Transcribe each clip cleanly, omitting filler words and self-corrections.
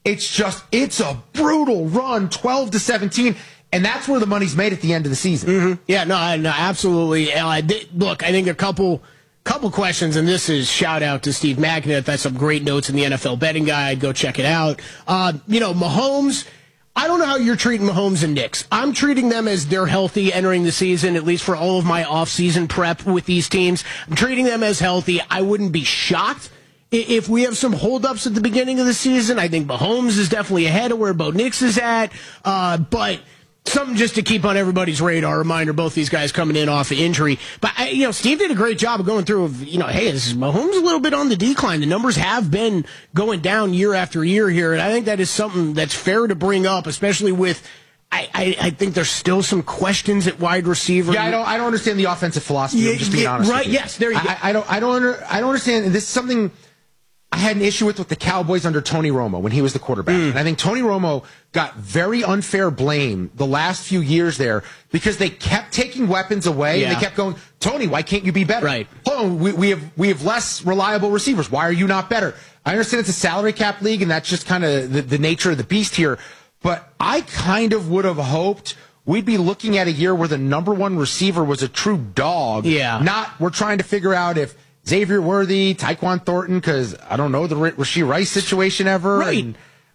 it's a brutal run, 12-17. And that's where the money's made at the end of the season. Mm-hmm. Yeah, no, absolutely. Look, I think a couple questions, and this is shout out to Steve Magnet. That's some great notes in the NFL betting guide. Go check it out. Mahomes, I don't know how you're treating Mahomes and Knicks. I'm treating them as they're healthy entering the season, at least for all of my off-season prep with these teams. I'm treating them as healthy. I wouldn't be shocked if we have some holdups at the beginning of the season. I think Mahomes is definitely ahead of where Bo Nix is at, but something just to keep on everybody's radar. Reminder, both these guys coming in off of injury. But, Steve did a great job of going through, hey, is Mahomes a little bit on the decline? The numbers have been going down year after year here, and I think that is something that's fair to bring up, especially with I think there's still some questions at wide receiver. Yeah, I don't understand the offensive philosophy. I'm just being honest right, with you. Yes, there you go. I don't understand. This is something I had an issue with the Cowboys under Tony Romo when he was the quarterback. And I think Tony Romo got very unfair blame the last few years there because they kept taking weapons away and they kept going, Tony, why can't you be better? Right. Oh, we have less reliable receivers. Why are you not better? I understand it's a salary cap league and that's just kind of the nature of the beast here. But I kind of would have hoped we'd be looking at a year where the number one receiver was a true dog. Yeah. Not we're trying to figure out if Xavier Worthy, Tyquan Thornton, because I don't know the Rashee Rice situation ever. Right.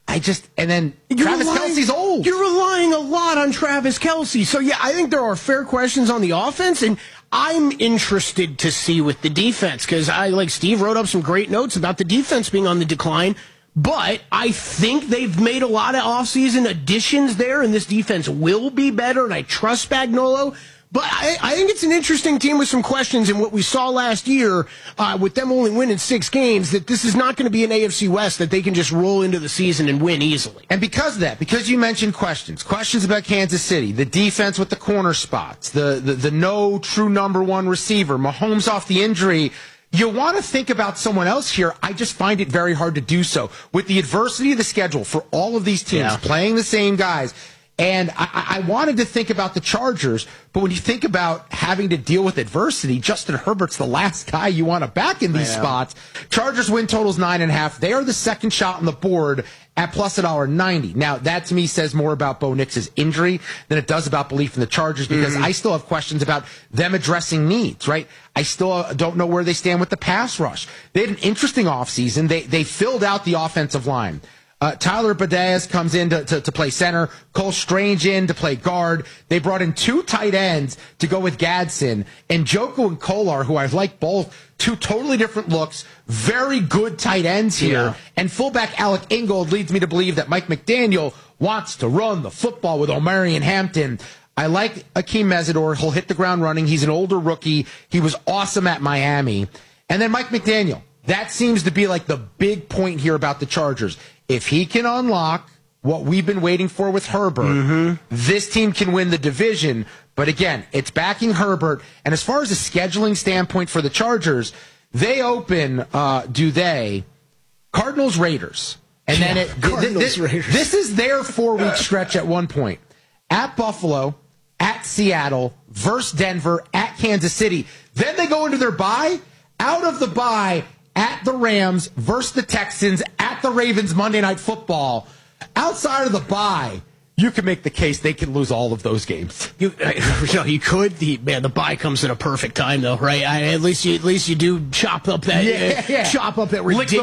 And then Travis Kelce's old. You're relying a lot on Travis Kelce. So, yeah, I think there are fair questions on the offense, and I'm interested to see with the defense, because Steve wrote up some great notes about the defense being on the decline, but I think they've made a lot of offseason additions there, and this defense will be better, and I trust Spagnuolo. But I think it's an interesting team with some questions, and what we saw last year with them only winning 6 games, that this is not going to be an AFC West that they can just roll into the season and win easily. And because of that, because you mentioned questions about Kansas City, the defense with the corner spots, the no true number one receiver, Mahomes off the injury, you want to think about someone else here. I just find it very hard to do so. With the adversity of the schedule for all of these teams playing the same guys, and I wanted to think about the Chargers, but when you think about having to deal with adversity, Justin Herbert's the last guy you want to back in these spots. Chargers win totals 9.5. They are the second shot on the board at plus $1.90. Now, that to me says more about Bo Nix's injury than it does about belief in the Chargers, because I still have questions about them addressing needs, right? I still don't know where they stand with the pass rush. They had an interesting offseason. They filled out the offensive line. Tyler Badez comes in to play center. Cole Strange in to play guard. They brought in 2 tight ends to go with Gadsden. And Njoku and Kolar, who I like both, 2 totally different looks, very good tight ends here. Yeah. And fullback Alec Ingold leads me to believe that Mike McDaniel wants to run the football with Omarion Hampton. I like Akeem Mesidor. He'll hit the ground running. He's an older rookie. He was awesome at Miami. And then Mike McDaniel. That seems to be like the big point here about the Chargers. If he can unlock what we've been waiting for with Herbert, this team can win the division. But again, it's backing Herbert. And as far as a scheduling standpoint for the Chargers, they open, Cardinals, Raiders. And then this is their 4-week stretch at one point. At Buffalo, at Seattle, versus Denver, at Kansas City. Then they go into their bye. Out of the bye, at the Rams versus the Texans, at the Ravens Monday Night Football. Outside of the bye, you can make the case they can lose all of those games. You could. The bye comes at a perfect time, though, right? At least you do chop up that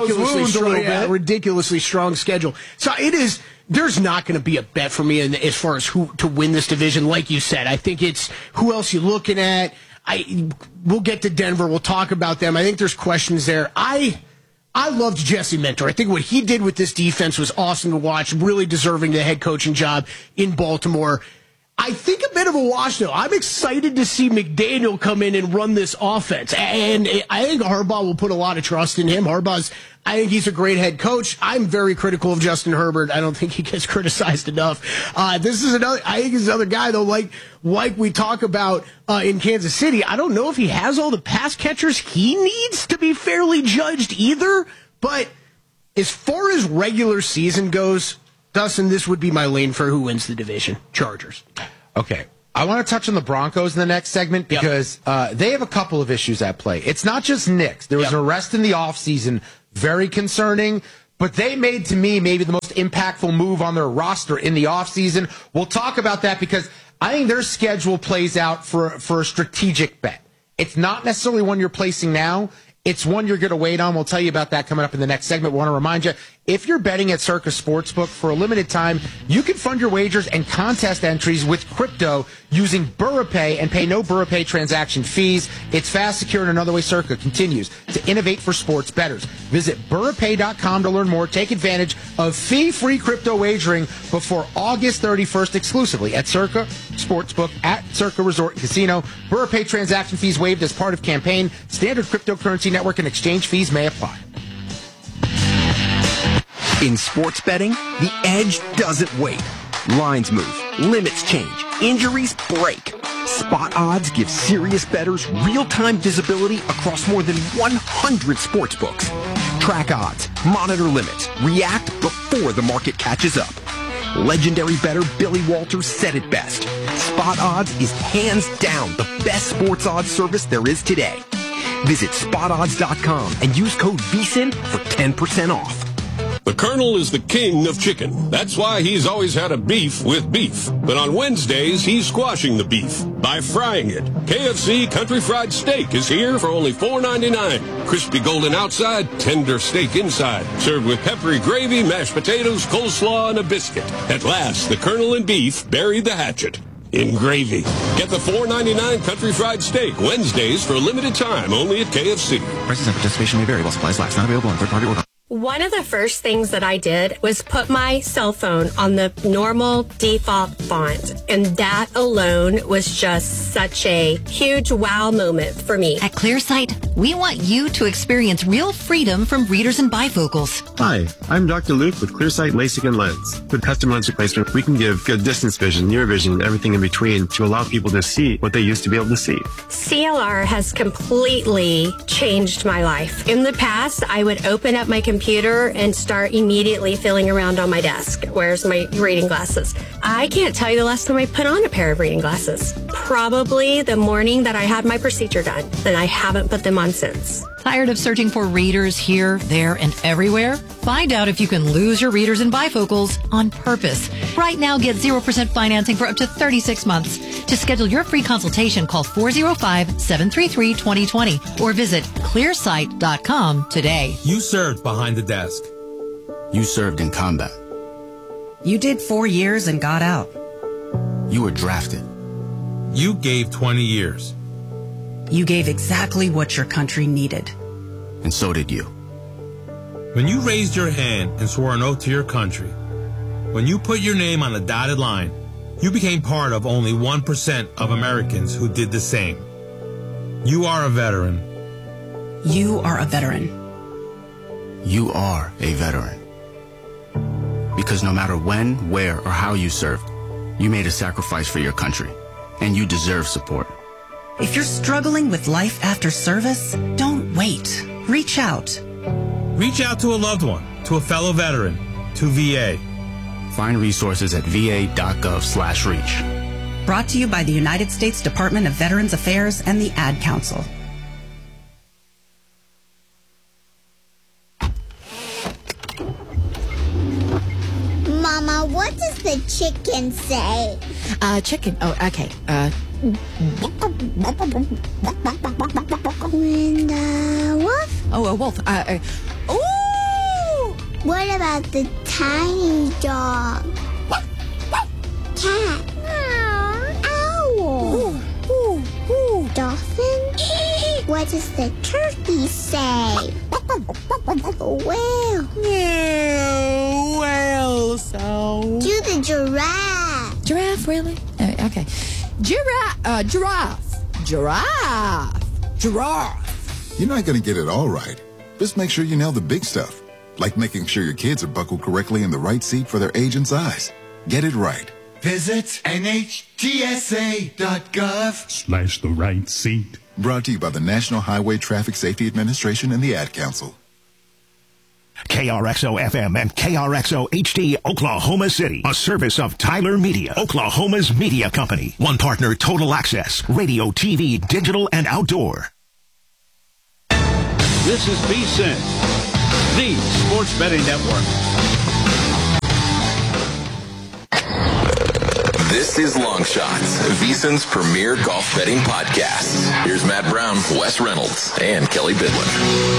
ridiculously strong schedule. So it is. There's not going to be a bet for me as far as who to win this division. Like you said, I think it's who else you're looking at. We'll get to Denver. We'll talk about them. I think there's questions there. I loved Jesse Minter. I think what he did with this defense was awesome to watch, really deserving the head coaching job in Baltimore. I think a bit of a wash, though. I'm excited to see McDaniel come in and run this offense. And I think Harbaugh will put a lot of trust in him. I think he's a great head coach. I'm very critical of Justin Herbert. I don't think he gets criticized enough. I think he's another guy, though, like we talk about in Kansas City. I don't know if he has all the pass catchers he needs to be fairly judged either. But as far as regular season goes, Dustin, this would be my lane for who wins the division. Chargers. Okay. I want to touch on the Broncos in the next segment because they have a couple of issues at play. It's not just Knicks. There was an arrest in the offseason, very concerning, but they made, to me, maybe the most impactful move on their roster in the offseason. We'll talk about that because I think their schedule plays out for a strategic bet. It's not necessarily one you're placing now. It's one you're going to wait on. We'll tell you about that coming up in the next segment. We want to remind you, if you're betting at Circa Sportsbook for a limited time, you can fund your wagers and contest entries with crypto using BurraPay and pay no BurraPay transaction fees. It's fast, secure, and another way Circa continues to innovate for sports bettors. Visit BurraPay.com to learn more. Take advantage of fee-free crypto wagering before August 31st exclusively at Circa Sportsbook at Circa Resort and Casino. BurraPay transaction fees waived as part of campaign. Standard cryptocurrency network and exchange fees may apply. In sports betting, the edge doesn't wait. Lines move, limits change, injuries break. Spot Odds gives serious bettors real-time visibility across more than 100 sports books. Track odds, monitor limits, react before the market catches up. Legendary bettor Billy Walters said it best. Spot Odds is hands down the best sports odds service there is today. Visit spotodds.com and use code VSIN for 10% off. The Colonel is the king of chicken. That's why he's always had a beef with beef. But on Wednesdays, he's squashing the beef by frying it. KFC Country Fried Steak is here for only $4.99. Crispy golden outside, tender steak inside. Served with peppery gravy, mashed potatoes, coleslaw, and a biscuit. At last, the Colonel and beef buried the hatchet in gravy. Get the $4.99 Country Fried Steak Wednesdays for a limited time only at KFC. Prices and participation may vary while supplies last. Not available on third-party order. One of the first things that I did was put my cell phone on the normal default font. And that alone was just such a huge wow moment for me. At ClearSight, we want you to experience real freedom from readers and bifocals. Hi, I'm Dr. Luke with ClearSight LASIK and Lens. With custom lens replacement, we can give good distance vision, near vision, and everything in between to allow people to see what they used to be able to see. CLR has completely changed my life. In the past, I would open up my computer and start immediately feeling around on my desk. Where's my reading glasses? I can't tell you the last time I put on a pair of reading glasses. Probably the morning that I had my procedure done, and I haven't put them on since. Tired of searching for readers here, there, and everywhere? Find out if you can lose your readers and bifocals on purpose. Right now, get 0% financing for up to 36 months. To schedule your free consultation, call 405-733-2020 or visit clearsight.com today. You served behind the desk. You served in combat. You did 4 years and got out. You were drafted. You gave 20 years. You gave exactly what your country needed. And so did you. When you raised your hand and swore an oath to your country, when you put your name on the dotted line, you became part of only 1% of Americans who did the same. You are a veteran. You are a veteran. You are a veteran. Because no matter when, where, or how you served, you made a sacrifice for your country, and you deserve support. If you're struggling with life after service, don't wait. Reach out. Reach out to a loved one, to a fellow veteran, to VA. Find resources at va.gov/reach. Brought to you by the United States Department of Veterans Affairs and the Ad Council. Mama, what does the chicken say? Chicken. Oh, okay. And wolf? Oh, a wolf. Ooh! What about the tiny dog? Cat? Owl? Dolphin? What does the turkey say? Whale? Whale sound. Do the giraffe. Giraffe, really? Okay. Giraffe. Giraffe. You're not going to get it all right. Just make sure you nail the big stuff, like making sure your kids are buckled correctly in the right seat for their age and size. Get it right. Visit NHTSA.gov/the right seat. Brought to you by the National Highway Traffic Safety Administration and the Ad Council. KRXO-FM and KRXO-HD, Oklahoma City. A service of Tyler Media, Oklahoma's media company. One partner, Total Access, radio, TV, digital, and outdoor. This is VSIN, the Sports Betting Network. This is Long Shots, VSiN's premier golf betting podcast. Here's Matt Brown, Wes Reynolds, and Kelly Bidlin.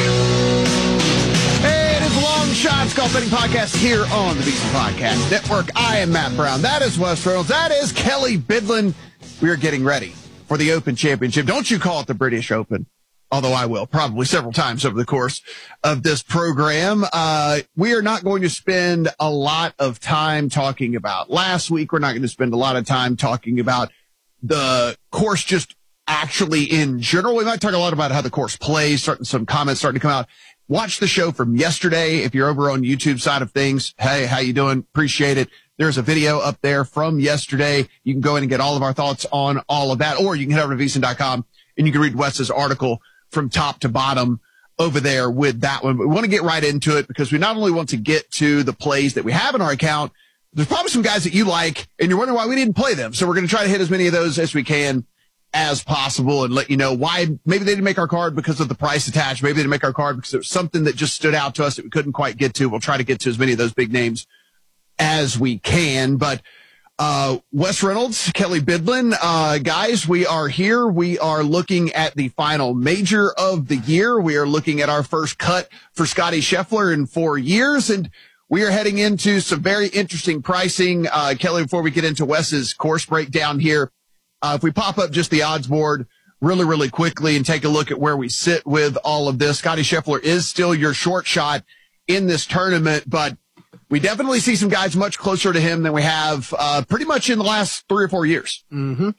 Hey, it is Long Shots Golf Betting Podcast here on the VSiN Podcast Network. I am Matt Brown. That is Wes Reynolds. That is Kelly Bidlin. We are getting ready for the Open Championship. Don't you call it the British Open, although I will probably several times over the course of this program. We are not going to spend a lot of time talking about last week. We're not going to spend a lot of time talking about the course just actually in general. We might talk a lot about how the course plays, some comments starting to come out. Watch the show from yesterday. If you're over on YouTube side of things, hey, how you doing? Appreciate it. There's a video up there from yesterday. You can go in and get all of our thoughts on all of that, or you can head over to VSiN.com and you can read Wes's article from top to bottom over there with that one. But we want to get right into it because we not only want to get to the plays that we have in our account, there's probably some guys that you like and you're wondering why we didn't play them. So we're going to try to hit as many of those as we can as possible and let you know why maybe they didn't make our card because of the price attached. Maybe they didn't make our card because it was something that just stood out to us that we couldn't quite get to. We'll try to get to as many of those big names as we can. But Wes Reynolds, Kelly Bidlin, guys, we are here. We are looking at the final major of the year. We are looking at our first cut for Scotty Scheffler in 4 years, and we are heading into some very interesting pricing. Kelly, before we get into Wes's course breakdown here, if we pop up just the odds board really, really quickly and take a look at where we sit with all of this, Scotty Scheffler is still your short shot in this tournament, but we definitely see some guys much closer to him than we have pretty much in the last 3 or 4 years. Mm-hmm.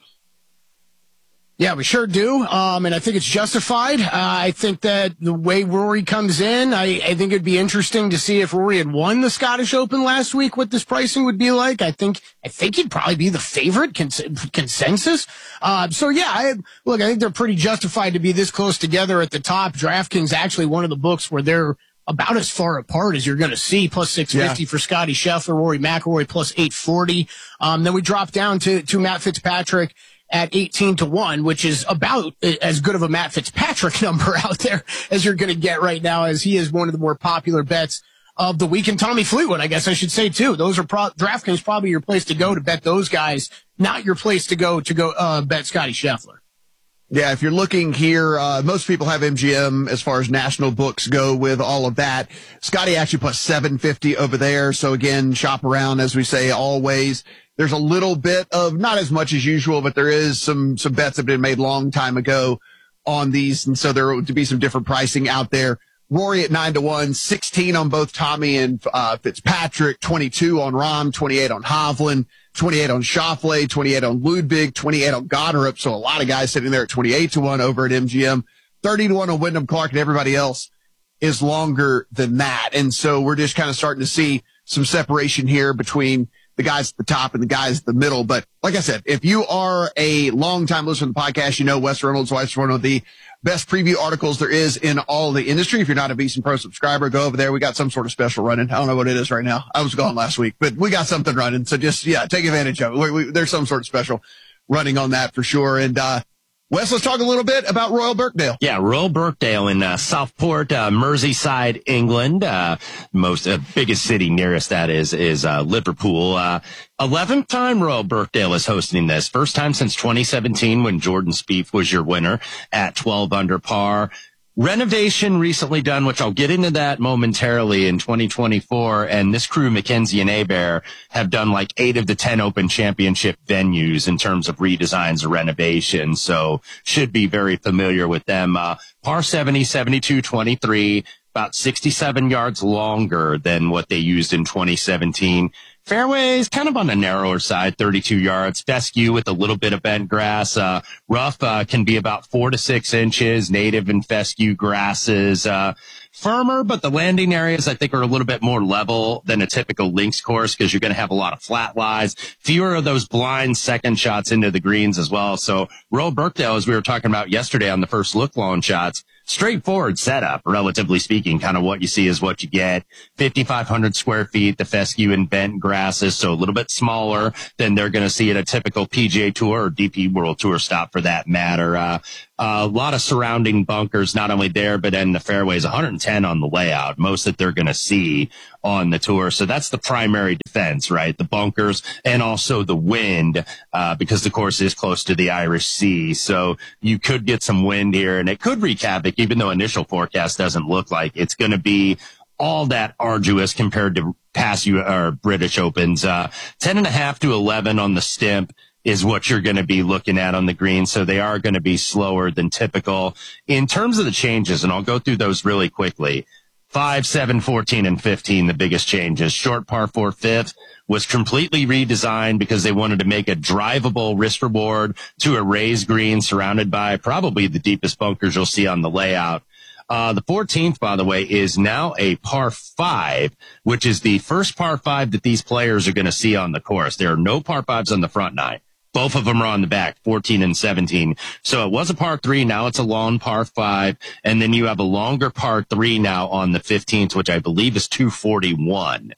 Yeah, we sure do. And I think it's justified. I think that the way Rory comes in, I think it'd be interesting to see if Rory had won the Scottish Open last week, what this pricing would be like. I think he'd probably be the favorite consensus. So yeah, I think they're pretty justified to be this close together at the top. DraftKings actually one of the books where they're about as far apart as you're going to see, plus 650 for Scotty Scheffler, Rory McIlroy plus 840. Then we drop down to Matt Fitzpatrick at 18-1, which is about as good of a Matt Fitzpatrick number out there as you're going to get right now, as he is one of the more popular bets of the week. And Tommy Fleetwood, I guess I should say too. Those are DraftKings probably your place to go to bet those guys, not your place to go bet Scotty Scheffler. Yeah, if you're looking here, most people have MGM as far as national books go with all of that. Scotty actually plus 750 over there. So again, shop around, as we say always. There's a little bit of, not as much as usual, but there is some bets that have been made long time ago on these. And so there will be some different pricing out there. Rory at 9-1, 16 on both Tommy and Fitzpatrick, 22 on Rahm, 28 on Hovland, 28 on Schauffele, 28 on Ludwig, 28 on Goddard. So a lot of guys sitting there at 28-1 over at MGM, 30-1 on Wyndham Clark, and everybody else is longer than that. And so we're just kind of starting to see some separation here between the guys at the top and the guys at the middle. But like I said, if you are a long-time listener to the podcast, you know Wes Reynolds writes one of the best preview articles there is in all the industry. If you're not a VSiN Pro subscriber, go over there. We got some sort of special running. I don't know what it is right now. I was gone last week, but we got something running. So just, take advantage of it. There's some sort of special running on that for sure. And, Wes, let's talk a little bit about Royal Birkdale. Yeah, Royal Birkdale in Southport, Merseyside, England. Biggest city nearest that is Liverpool. 11th time Royal Birkdale is hosting this. First time since 2017 when Jordan Spieth was your winner at 12 under par. Renovation recently done, which I'll get into that momentarily, in 2024. And this crew, Mackenzie and Hebert, have done like 8 of the 10 Open Championship venues in terms of redesigns or renovations. So should be very familiar with them. Par 70, 72, 23, about 67 yards longer than what they used in 2017. Fairways kind of on the narrower side, 32 yards. Fescue with a little bit of bent grass. Rough can be about 4 to 6 inches. Native and fescue grasses. Firmer, but the landing areas I think are a little bit more level than a typical links course because you're going to have a lot of flat lies. Fewer of those blind second shots into the greens as well. So Royal Birkdale, as we were talking about yesterday on the first look long shots, straightforward setup, relatively speaking. Kind of what you see is what you get. 5,500 square feet, the fescue and bent grasses, so a little bit smaller than they're going to see at a typical PGA Tour or DP World Tour stop for that matter. A lot of surrounding bunkers, not only there, but in the fairways, 110 on the layout. Most that they're going to see on the tour. So that's the primary defense, right? The bunkers and also the wind, because the course is close to the Irish Sea. So you could get some wind here, and it could wreak havoc, even though initial forecast doesn't look like it's going to be all that arduous compared to past British Opens. 10.5 to 11 on the Stimp is what you're going to be looking at on the green. So they are going to be slower than typical. In terms of the changes, and I'll go through those really quickly. 5, 7, 14, and 15, the biggest changes. Short par 4 fifth was completely redesigned because they wanted to make a drivable risk reward to a raised green surrounded by probably the deepest bunkers you'll see on the layout. The 14th, by the way, is now a par 5, which is the first par 5 that these players are going to see on the course. There are no par 5s on the front 9. Both of them are on the back, 14 and 17. So it was a par 3. Now it's a long par 5. And then you have a longer par 3 now on the 15th, which I believe is 241,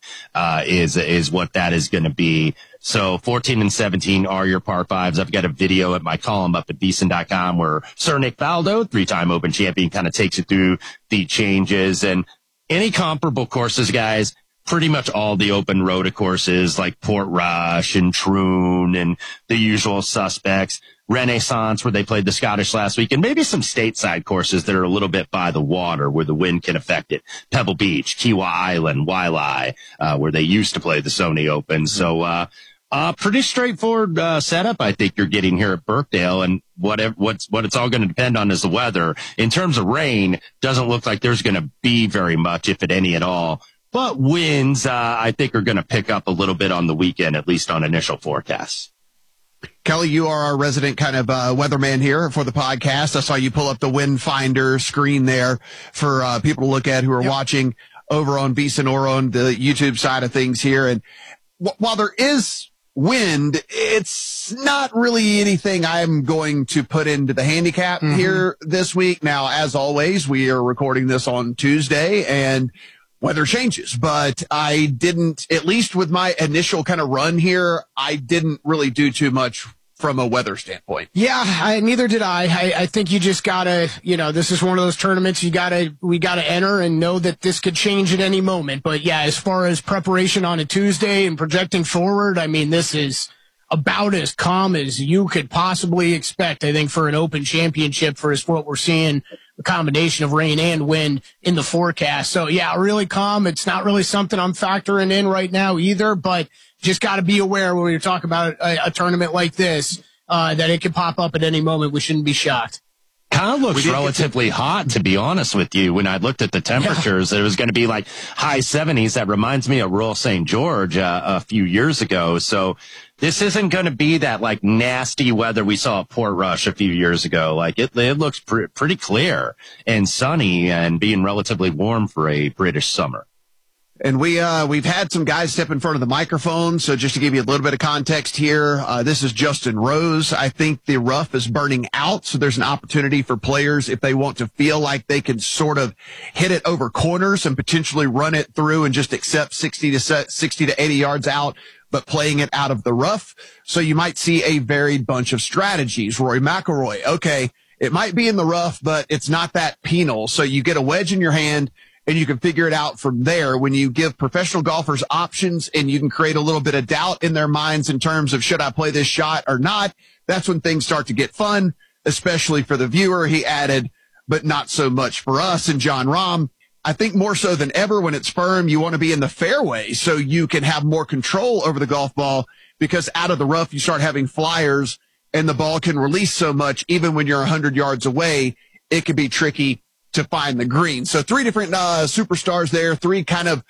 is what that is going to be. So 14 and 17 are your par 5s. I've got a video at my column up at VSiN.com where Sir Nick Faldo, 3-time Open champion, kind of takes you through the changes. And any comparable courses, guys, pretty much all the open rota courses like Portrush and Troon and the usual suspects, Renaissance where they played the Scottish last week, and maybe some stateside courses that are a little bit by the water where the wind can affect it. Pebble Beach, Kiawah Island, Waialae, where they used to play the Sony Open. So, pretty straightforward setup I think you're getting here at Birkdale, and what it's all going to depend on is the weather. In terms of rain, doesn't look like there's going to be very much, if at any at all. But winds, I think, are going to pick up a little bit on the weekend, at least on initial forecasts. Kelly, you are our resident kind of weatherman here for the podcast. I saw you pull up the wind finder screen there for people to look at who are watching over on VSiN or on the YouTube side of things here. And while there is wind, it's not really anything I'm going to put into the handicap here this week. Now, as always, we are recording this on Tuesday, and weather changes, but I didn't, at least with my initial kind of run here, I didn't really do too much from a weather standpoint. Yeah, neither did I. I think you just gotta, this is one of those tournaments we gotta enter and know that this could change at any moment. But yeah, as far as preparation on a Tuesday and projecting forward, I mean, this is about as calm as you could possibly expect, I think, for an Open Championship for what we're seeing. A combination of rain and wind in the forecast. So yeah, really calm. It's not really something I'm factoring in right now either, but just got to be aware when we talk about a tournament like this, that it could pop up at any moment. We shouldn't be shocked. Kind of looks relatively hot, to be honest with you. When I looked at the temperatures, it was going to be like high 70s. That reminds me of Royal St. George a few years ago. So this isn't going to be that like nasty weather we saw at Portrush a few years ago. Like it looks pretty clear and sunny and being relatively warm for a British summer. And we've had some guys step in front of the microphone. So just to give you a little bit of context here, this is Justin Rose. I think the rough is burning out. So there's an opportunity for players if they want to feel like they can sort of hit it over corners and potentially run it through and just accept 60 to 80 yards out, but playing it out of the rough. So you might see a varied bunch of strategies. Rory McIlroy. Okay. It might be in the rough, but it's not that penal. So you get a wedge in your hand, and you can figure it out from there. When you give professional golfers options and you can create a little bit of doubt in their minds in terms of should I play this shot or not, that's when things start to get fun, especially for the viewer, he added, but not so much for us. And Jon Rahm, I think more so than ever when it's firm, you want to be in the fairway so you can have more control over the golf ball, because out of the rough, you start having flyers and the ball can release so much. Even when you're 100 yards away, it can be tricky to find the green. So 3 different superstars there, 3 kind of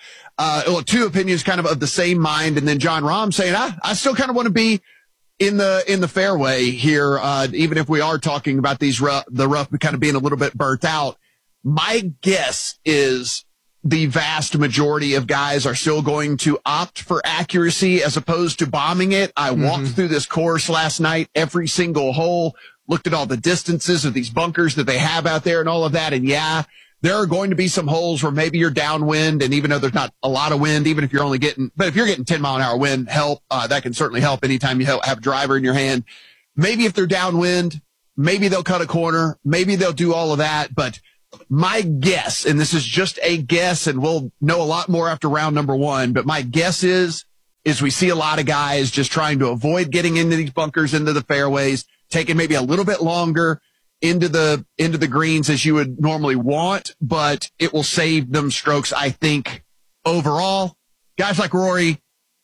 2 opinions kind of the same mind, and then Jon Rahm saying I still kind of want to be in the fairway here, even if we are talking about the rough kind of being a little bit burnt out. My guess is the vast majority of guys are still going to opt for accuracy as opposed to bombing it. I walked through this course last night, every single hole, looked at all the distances of these bunkers that they have out there and all of that. And yeah, there are going to be some holes where maybe you're downwind. And even though there's not a lot of wind, even if you're only but if you're getting 10 mile an hour wind that can certainly help anytime you have a driver in your hand. Maybe if they're downwind, maybe they'll cut a corner. Maybe they'll do all of that. But My guess, and this is just a guess, and we'll know a lot more after round number 1, but my guess is we see a lot of guys just trying to avoid getting into these bunkers, into the fairways, taking maybe a little bit longer into the greens as you would normally want, but it will save them strokes, I think, overall. Guys like Rory,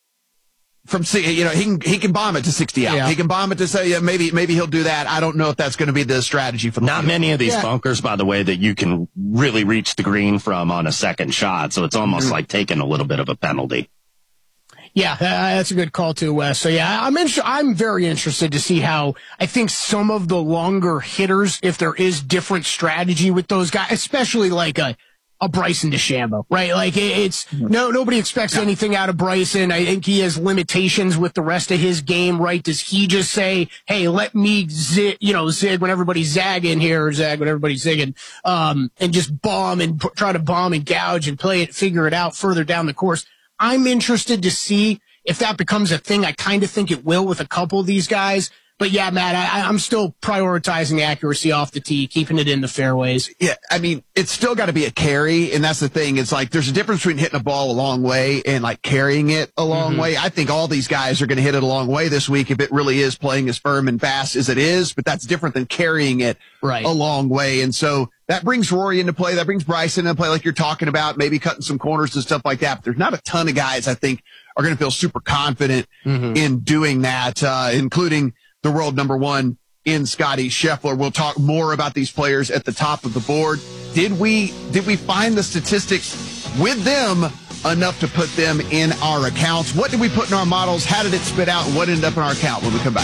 he can bomb it to 60 out. Yeah. He can bomb it to say, maybe he'll do that. I don't know if that's going to be the strategy for the Not many of these bunkers, by the way, that you can really reach the green from on a second shot. So it's almost like taking a little bit of a penalty. Yeah, that's a good call too, Wes. So yeah, I'm very interested to see how I think some of the longer hitters, if there is different strategy with those guys, especially like a Bryson DeChambeau, right? Like nobody expects anything out of Bryson. I think he has limitations with the rest of his game, right? Does he just say, hey, let me zig when everybody's zagging here, or zag when everybody's zigging, and just bomb and try to bomb and gouge and figure it out further down the course? I'm interested to see if that becomes a thing. I kind of think it will with a couple of these guys. But yeah, Matt, I'm still prioritizing accuracy off the tee, keeping it in the fairways. Yeah, I mean, it's still got to be a carry, and that's the thing. It's like there's a difference between hitting a ball a long way and like carrying it a long way. I think all these guys are going to hit it a long way this week if it really is playing as firm and fast as it is, but that's different than carrying it a long way. And so that brings Rory into play. That brings Bryson into play, like you're talking about, maybe cutting some corners and stuff like that. But there's not a ton of guys I think are going to feel super confident in doing that, including the world number 1 in Scotty Scheffler. We'll talk more about these players at the top of the board. Did we find the statistics with them enough to put them in our accounts? What did we put in our models? How did it spit out? And what ended up in our account when we come back?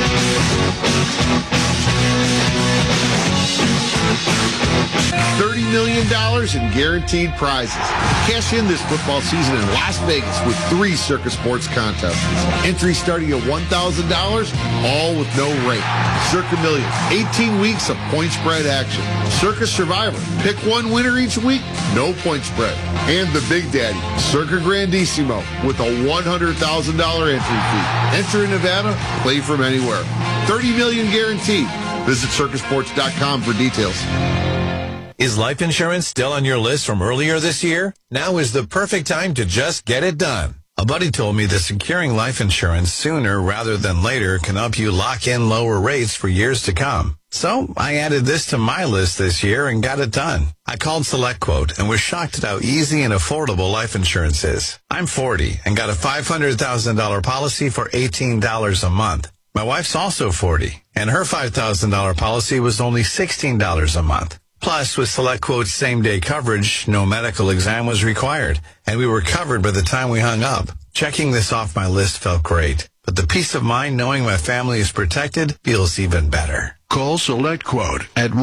$30 million in guaranteed prizes. Cash in this football season in Las Vegas with 3 Circus Sports contests. Entry starting at $1,000, all with no rate. Circa Millions, 18 weeks of point spread action. Circus Survivor, pick one winner each week, no point spread. And the Big Daddy, Circa Grandissimo, with a $100,000 entry fee. Enter in Nevada, play from anywhere. $30 million guaranteed. Visit circusports.com for details. Is life insurance still on your list from earlier this year? Now is the perfect time to just get it done. A buddy told me that securing life insurance sooner rather than later can help you lock in lower rates for years to come. So I added this to my list this year and got it done. I called SelectQuote and was shocked at how easy and affordable life insurance is. I'm 40 and got a $500,000 policy for $18 a month. My wife's also 40, and her $5,000 policy was only $16 a month. Plus, with SelectQuote's same-day coverage, no medical exam was required, and we were covered by the time we hung up. Checking this off my list felt great, but the peace of mind knowing my family is protected feels even better. Call SelectQuote at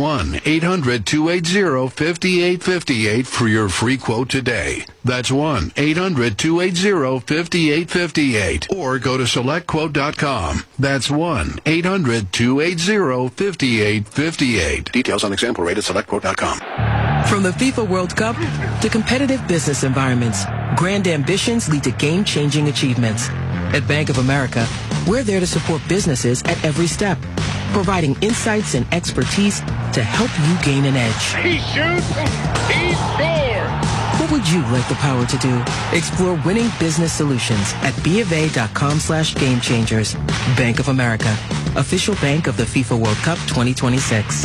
1-800-280-5858 for your free quote today. That's 1-800-280-5858. Or go to SelectQuote.com. That's 1-800-280-5858. Details on example rate at SelectQuote.com. From the FIFA World Cup to competitive business environments, grand ambitions lead to game-changing achievements. At Bank of America, we're there to support businesses at every step, providing insights and expertise to help you gain an edge. He shoots, he scores! What would you like the power to do? Explore winning business solutions at BofA.com/gamechangers. Bank of America, official bank of the FIFA World Cup 2026.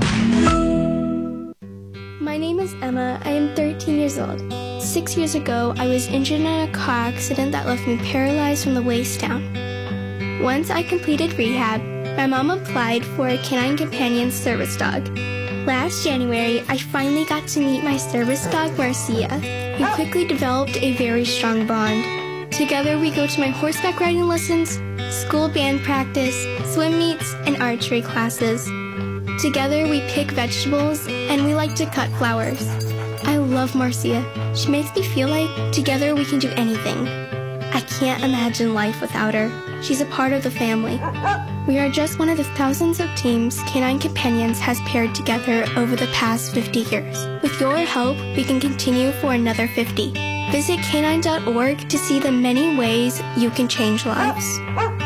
My name is Emma. I am 13 years old. 6 years ago, I was injured in a car accident that left me paralyzed from the waist down. Once I completed rehab, my mom applied for a Canine Companion service dog. Last January, I finally got to meet my service dog, Marcia. We quickly developed a very strong bond. Together, we go to my horseback riding lessons, school band practice, swim meets, and archery classes. Together, we pick vegetables, and we like to cut flowers. I love Marcia. She makes me feel like together we can do anything. I can't imagine life without her. She's a part of the family. We are just one of the thousands of teams Canine Companions has paired together over the past 50 years. With your help, we can continue for another 50. Visit canine.org to see the many ways you can change lives.